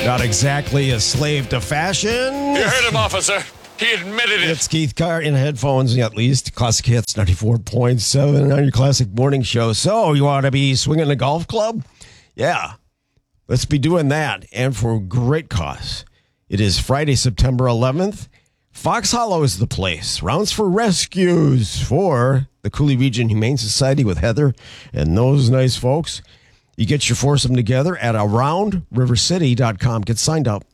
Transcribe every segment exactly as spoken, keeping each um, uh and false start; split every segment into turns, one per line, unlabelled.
Not exactly a slave to fashion.
You heard him, officer. He admitted it.
It's Keith Carr in headphones, at least. Classic Hits ninety-four point seven on your Classic Morning Show. So, you want to be swinging a golf club? Yeah, let's be doing that. And for great cause. It is Friday, September eleventh. Fox Hollow is the place. Rounds for rescues for the Coulee Region Humane Society with Heather and those nice folks. You get your foursome together at around river city dot com. Get signed up.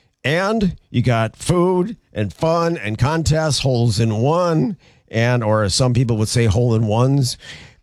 And you got food and fun and contests, holes in one, and or as some people would say, hole in ones.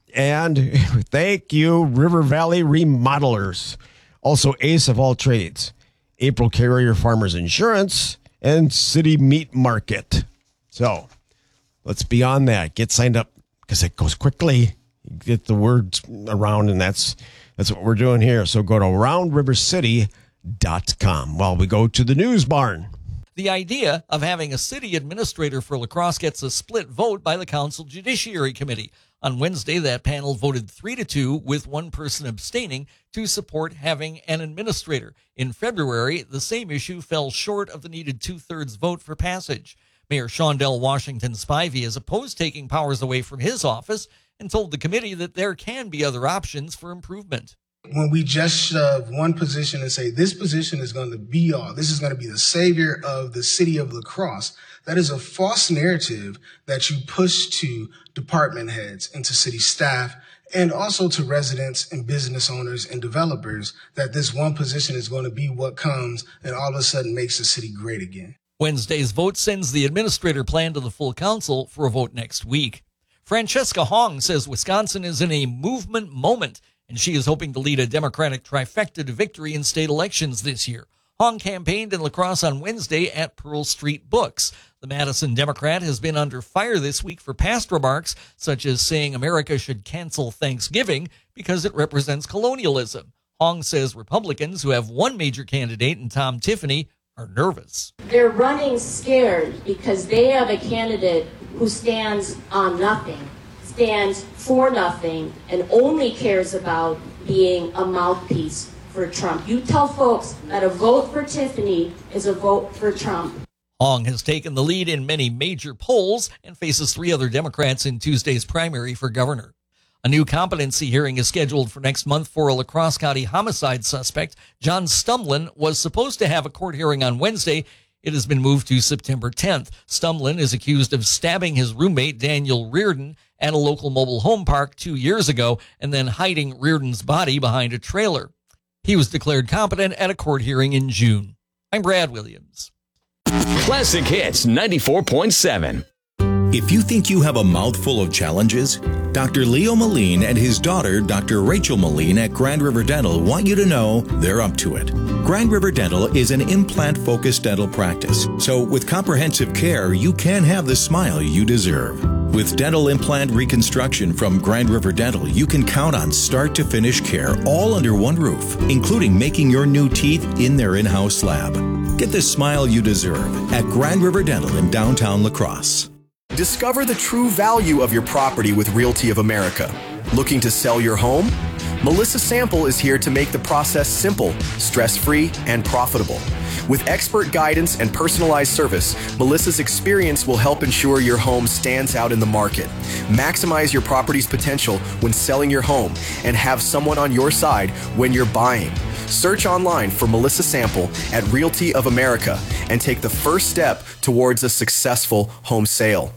And thank you, River Valley Remodelers. Also, Ace of All Trades, April Carrier Farmers Insurance, and City Meat Market. So let's be on that. Get signed up because it goes quickly. Get the words around, and that's that's what we're doing here. So go to around river city dot com while we go to the news barn.
The idea of having a city administrator for La Crosse gets a split vote by the Council Judiciary Committee. On Wednesday, that panel voted three to two, with one person abstaining, to support having an administrator. In February, the same issue fell short of the needed two-thirds vote for passage. Mayor Shondell Washington Spivey has opposed taking powers away from his office and told the committee that there can be other options for improvement.
When we just shove one position and say this position is going to be all, this is going to be the savior of the city of La Crosse, that is a false narrative that you push to department heads and to city staff and also to residents and business owners and developers, that this one position is going to be what comes and all of a sudden makes the city great again.
Wednesday's vote sends the administrator plan to the full council for a vote next week. Francesca Hong says Wisconsin is in a movement moment, and she is hoping to lead a Democratic trifecta to victory in state elections this year. Hong campaigned in La Crosse on Wednesday at Pearl Street Books. The Madison Democrat has been under fire this week for past remarks, such as saying America should cancel Thanksgiving because it represents colonialism. Hong says Republicans, who have one major candidate in Tom Tiffany, are nervous.
They're running scared because they have a candidate who stands on nothing, stands for nothing, and only cares about being a mouthpiece for Trump. You tell folks that a vote for Tiffany is a vote for Trump.
Hong has taken the lead in many major polls and faces three other Democrats in Tuesday's primary for governor. A new competency hearing is scheduled for next month for a La Crosse County homicide suspect. John Stumlin was supposed to have a court hearing on Wednesday. It has been moved to September tenth. Stumlin is accused of stabbing his roommate, Daniel Reardon, at a local mobile home park two years ago and then hiding Reardon's body behind a trailer. He was declared competent at a court hearing in June. I'm Brad Williams.
Classic Hits ninety-four point seven.
If you think you have a mouthful of challenges, Doctor Leo Moline and his daughter, Doctor Rachel Moline at Grand River Dental want you to know they're up to it. Grand River Dental is an implant-focused dental practice, so with comprehensive care, you can have the smile you deserve. With dental implant reconstruction from Grand River Dental, you can count on start-to-finish care all under one roof, including making your new teeth in their in-house lab. Get the smile you deserve at Grand River Dental in downtown La Crosse.
Discover the true value of your property with Realty of America. Looking to sell your home? Melissa Sample is here to make the process simple, stress-free, and profitable. With expert guidance and personalized service, Melissa's experience will help ensure your home stands out in the market. Maximize your property's potential when selling your home and have someone on your side when you're buying. Search online for Melissa Sample at Realty of America and take the first step towards a successful home sale.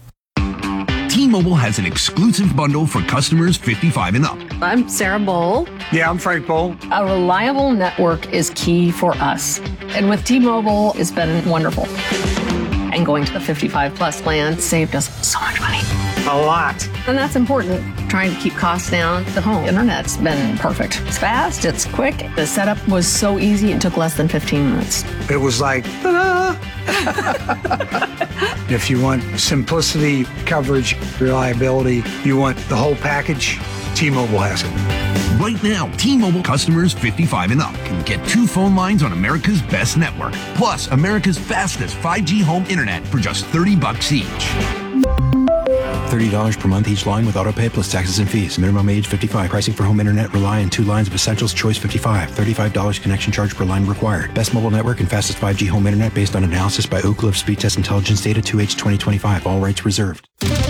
T-Mobile has an exclusive bundle for customers fifty-five and up.
I'm Sarah Bowl.
Yeah, I'm Frank Bowl.
A reliable network is key for us. And with T-Mobile, it's been wonderful. And going to the fifty-five plus plan saved us so much money.
A lot.
And that's important. Trying to keep costs down. The home internet's been perfect. It's fast, it's quick. The setup was so easy, it took less than fifteen minutes.
It was like, ta-da! If you want simplicity, coverage, reliability, you want the whole package, T-Mobile has it.
Right now, T-Mobile customers fifty-five and up can get two phone lines on America's best network, plus America's fastest five G home internet for just thirty bucks each.
thirty dollars per month each line with autopay plus taxes and fees. Minimum age fifty-five. Pricing for home internet rely on two lines of Essentials Choice fifty-five. thirty-five dollars connection charge per line required. Best mobile network and fastest five G home internet based on analysis by Oak Cliff Speed Test Intelligence Data two H twenty twenty-five. All rights reserved.